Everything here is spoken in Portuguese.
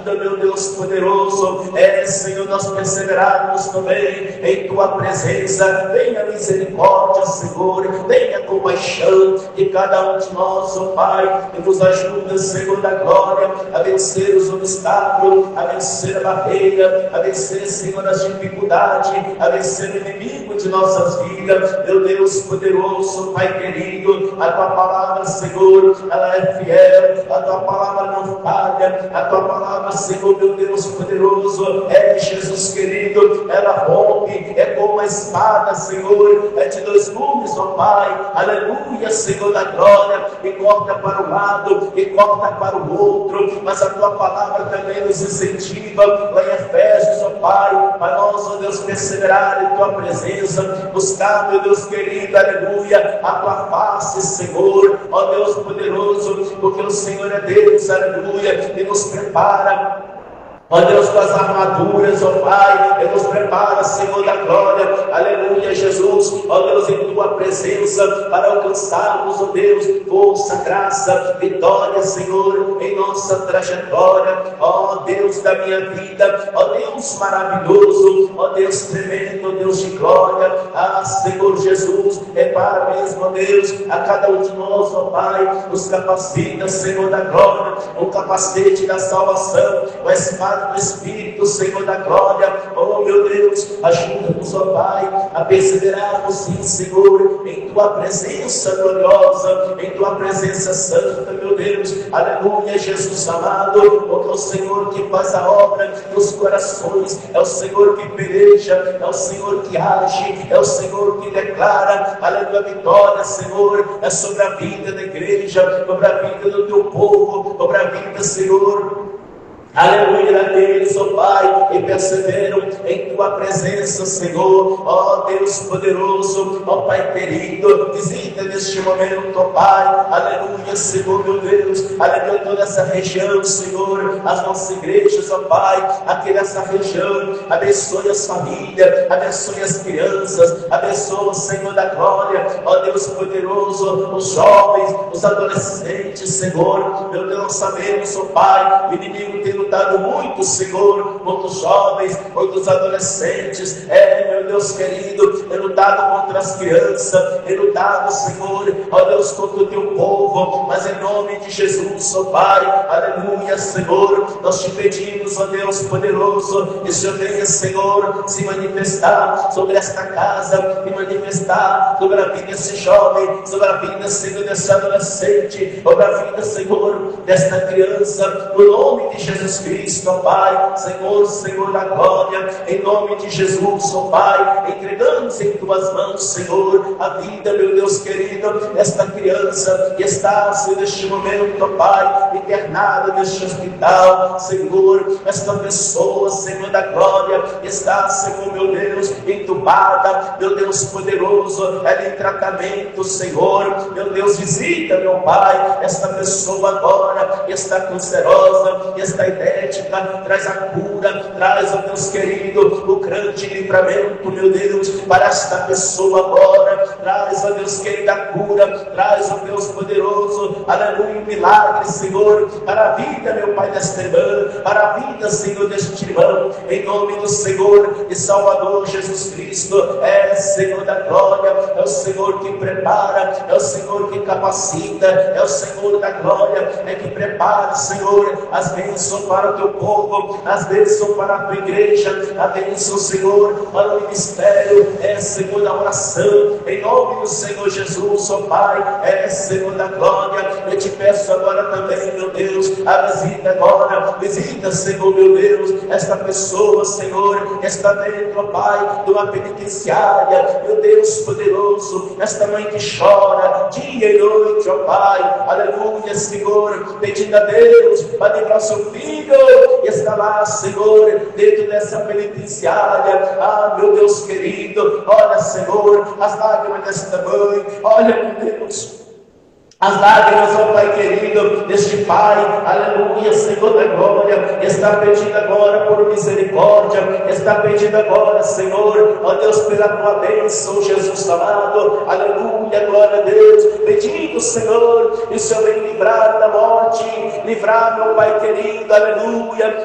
ajuda, meu Deus poderoso, Senhor, nós perseverarmos também em Tua presença. Tenha misericórdia, Senhor, tenha compaixão de cada um de nós, ó Pai, e nos ajuda, Senhor da glória, a vencer os obstáculos, a vencer a barreira, a vencer, Senhor, as dificuldades, a vencer o inimigo de nossas vidas. Meu Deus poderoso, Pai querido, a Tua palavra, Senhor, ela é fiel, a Tua palavra não falha, a Tua palavra, Senhor, meu Deus poderoso, Jesus querido, ela rompe, é como a espada, Senhor, de dois gumes, ó Pai, aleluia, Senhor da glória, e corta para um lado, e corta para o outro, mas a Tua palavra também nos incentiva, lá em Efésios, ó Pai, para nós, ó Deus, perseverar em Tua presença, buscar, meu Deus querido, aleluia, a Tua face, Senhor, ó Deus poderoso, porque o Senhor é Deus, aleluia, e nos prepara, ó Deus, com as armaduras, ó Pai, e nos prepara, Senhor da glória, aleluia, Jesus, ó Deus, em Tua presença, para alcançarmos, ó Deus, força, graça, vitória, Senhor, em nossa trajetória, ó Deus da minha vida, ó Deus maravilhoso, ó Deus tremendo, ó Deus de glória, Senhor Jesus, para mesmo, ó Deus, a cada um de nós, ó Pai, nos capacita, Senhor da glória, o capacete da salvação, o espada do Espírito, Senhor da glória, oh meu Deus, ajuda-nos, ó Pai, a perseverarmos, sim, Senhor, em Tua presença gloriosa, em Tua presença santa, meu Deus, aleluia, Jesus amado, porque é o Senhor que faz a obra nos corações, é o Senhor que peleja, é o Senhor que age, é o Senhor que declara, aleluia, vitória, Senhor, é sobre a vida da igreja, sobre a vida do Teu povo, sobre a vida, Senhor, aleluia, deles, ó Pai, e perseveram em Tua presença, Senhor, ó Deus poderoso, ó Pai querido, visita neste momento, ó Pai, aleluia, Senhor, meu Deus, aleluia, toda essa região, Senhor, as nossas igrejas, ó Pai, aqui nessa região, abençoe as famílias, abençoe as crianças, abençoe, Senhor da glória, ó Deus poderoso, os jovens, os adolescentes, Senhor, meu Deus, nós sabemos, ó Pai, o inimigo tem lutado muito, Senhor, muitos jovens, muitos adolescentes, meu Deus querido, é lutado contra as crianças, é lutado, Senhor, ó Deus, contra o Teu povo, mas em nome de Jesus, ó Pai, aleluia, Senhor, nós te pedimos, ó Deus poderoso, que o Senhor venha, Senhor, se manifestar sobre esta casa, se manifestar sobre a vida desse jovem, sobre a vida, Senhor, desse adolescente, sobre a vida, Senhor, desta criança, no nome de Jesus Cristo, ó Pai, Senhor, Senhor da glória, em nome de Jesus, ó Pai, entregamos em Tuas mãos, Senhor, a vida, meu Deus querido, esta criança que está, Senhor, neste momento, ó Pai, internada neste hospital, Senhor, esta pessoa, Senhor da glória, está, Senhor, meu Deus, entubada, meu Deus poderoso, ela em tratamento, Senhor, meu Deus, visita, meu Pai, esta pessoa agora, que está cancerosa, que está idética, traz a cura, traz, ó Deus querido, o grande livramento, meu Deus, para esta pessoa agora, traz, ó Deus querido, a cura, traz, ó Deus poderoso, aleluia, um milagre, Senhor, para a vida, meu Pai, desta irmã, para a vida, Senhor, deste irmão, em nome do Senhor e Salvador Jesus Cristo, Senhor da glória, é o Senhor que prepara, é o Senhor que capacita, é o Senhor da glória, é que prepara, Senhor, as bênçãos para o Teu povo, as bênçãos para a Tua igreja, a bênção, Senhor, para o ministério, Senhor da oração, em nome do Senhor Jesus, ó Pai, Senhor da glória, eu te peço agora também, meu Deus, a visita agora, visita, Senhor, meu Deus, esta pessoa, Senhor, que está dentro, ó Pai, de uma penitenciária, meu Deus poderoso, esta mãe que chora, dia e noite, ó Pai, aleluia, Senhor, pedindo a Deus, para livrar seu filho, que está lá, Senhor, dentro dessa penitenciária, meu Deus querido, olha, Senhor, as lágrimas desta mãe, olha, meu Deus, as lágrimas, ó Pai querido, deste Pai, aleluia, Senhor da glória, está pedindo agora por misericórdia, está pedindo agora, Senhor, ó Deus, pela Tua bênção, Jesus amado, aleluia, glória a Deus, pedindo, Senhor, que o Senhor venha livrar da morte, livrar, meu Pai querido, aleluia,